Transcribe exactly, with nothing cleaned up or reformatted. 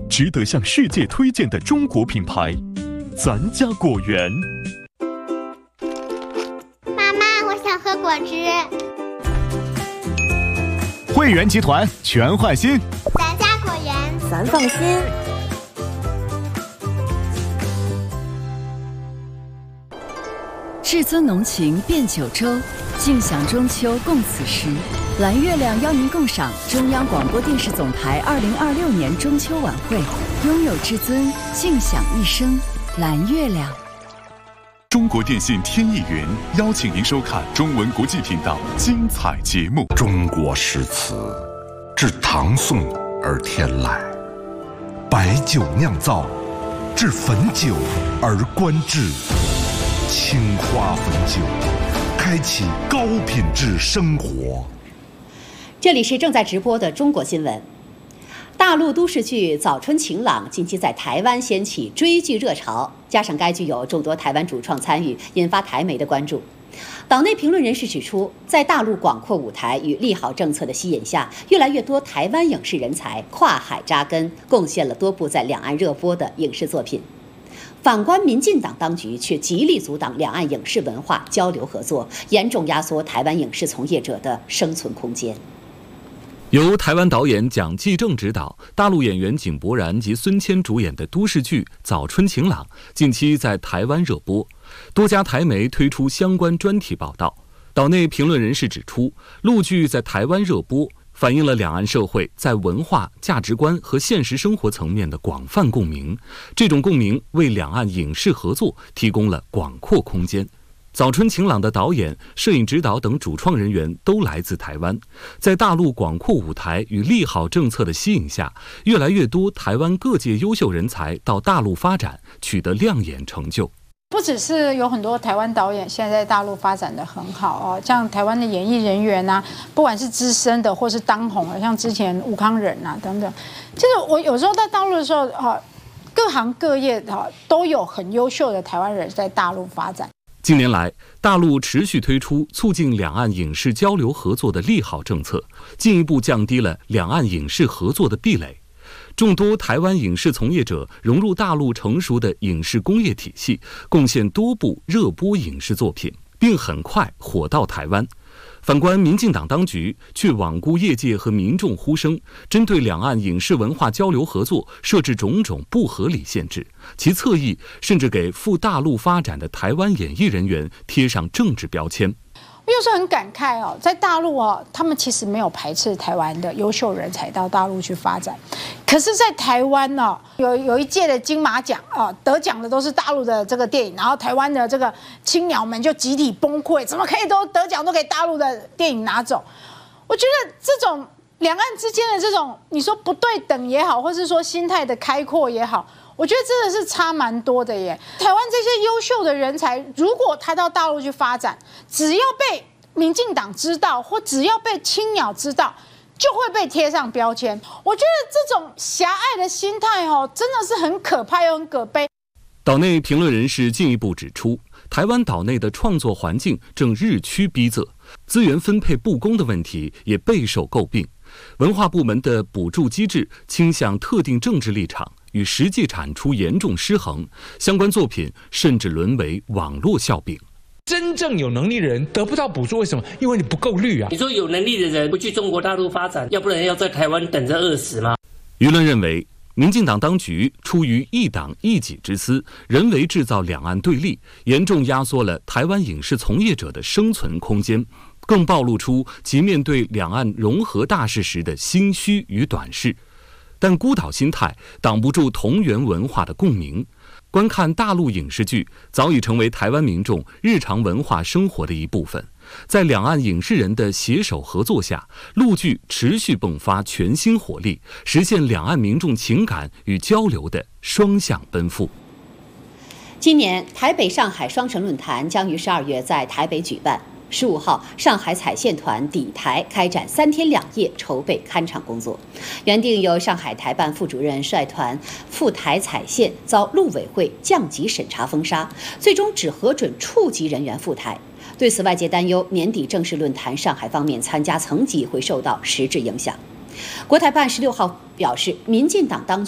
值得向世界推荐的中国品牌，咱家果园。 妈妈，我想喝果汁。 汇源集团全换新， 咱家果园， 咱放心。 至尊浓情变九州，尽享中秋共此时。蓝月亮邀您共赏中央广播电视总台二零二六年中秋晚会，拥有至尊，尽享一生。蓝月亮。 中国电信天意云邀请您收看中文国际频道精彩节目。 中国诗词自唐宋而天来，白酒酿造，至汾酒而观致。青花汾酒，开启高品质生活。 这里是正在直播的中国新闻。大陆都市剧《早春晴朗》近期在台湾掀起追剧热潮，加上该剧有众多台湾主创参与，引发台媒的关注。岛内评论人士指出，在大陆广阔舞台与利好政策的吸引下，越来越多台湾影视人才跨海扎根，贡献了多部在两岸热播的影视作品。反观民进党当局却极力阻挡两岸影视文化交流合作，严重压缩台湾影视从业者的生存空间。 由台湾导演蒋继正执导，大陆演员井柏然及孙谦主演的都市剧《早春晴朗》近期在台湾热播，多家台媒推出相关专题报道。岛内评论人士指出，陆剧在台湾热播，反映了两岸社会在文化、价值观和现实生活层面的广泛共鸣。这种共鸣为两岸影视合作提供了广阔空间。早春晴朗的导演、摄影指导等主创人员都来自台湾，在大陆广阔舞台与利好政策的吸引下，越来越多台湾各界优秀人才到大陆发展，取得亮眼成就。 不只是有很多台湾导演现在在大陆发展得很好哦，像台湾的演艺人员啊，不管是资深的或是当红的，像之前吴慷仁啊等等，就是我有时候在大陆的时候啊，各行各业啊都有很优秀的台湾人在大陆发展。 近年来，大陆持续推出促进两岸影视交流合作的利好政策，进一步降低了两岸影视合作的壁垒。众多台湾影视从业者融入大陆成熟的影视工业体系，贡献多部热播影视作品，并很快火到台湾。反观民进党当局却罔顾业界和民众呼声，针对两岸影视文化交流合作设置种种不合理限制，其侧翼甚至给赴大陆发展的台湾演艺人员贴上政治标签。 我有时候很感慨哦，在大陆哦，他们其实没有排斥台湾的优秀人才到大陆去发展，可是，在台湾呢、哦，有有一届的金马奖啊，得奖的都是大陆的这个电影，然后台湾的这个青鸟们就集体崩溃，怎么可以都得奖都给大陆的电影拿走？我觉得这种两岸之间的这种你说不对等也好，或是说心态的开阔也好。我觉得真的是差蛮多的耶！台湾这些优秀的人才，如果他到大陆去发展，只要被民进党知道，或只要被青鸟知道，就会被贴上标签。我觉得这种狭隘的心态哦，真的是很可怕又很可悲。 岛内评论人士进一步指出，台湾岛内的创作环境正日趋逼仄，资源分配不公的问题也备受诟病。文化部门的补助机制倾向特定政治立场，与实际产出严重失衡，相关作品甚至沦为网络笑柄。 真正有能力的人得不到补助，为什么？因为你不够绿啊！ 你说有能力的人不去中国大陆发展，要不然要在台湾等着饿死吗？ 舆论认为，民进党当局出于一党一己之私，人为制造两岸对立，严重压缩了台湾影视从业者的生存空间，更暴露出其面对两岸融合大势时的心虚与短视。但孤岛心态挡不住同源文化的共鸣。观看大陆影视剧早已成为台湾民众日常文化生活的一部分。在两岸影视人的携手合作下，陆剧持续迸发全新活力，实现两岸民众情感与交流的双向奔赴。 今年台北上海双城论坛将于十二月在台北举办。十五号，上海采线团抵台开展三天两夜筹备看场工作，原定由上海台办副主任率团赴台采线，遭陆委会降级审查封杀，最终只核准处级人员赴台。对此，外界担忧年底正式论坛上海方面参加层级会受到实质影响。国台办十六号表示，民进党当局